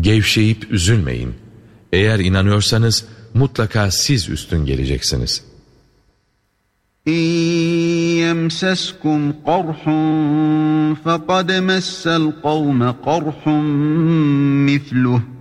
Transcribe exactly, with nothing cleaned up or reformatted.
Gevşeyip üzülmeyin. Eğer inanıyorsanız mutlaka siz üstün geleceksiniz. İn yemseskum qarhun faqad messel kavme qarhun mithluh.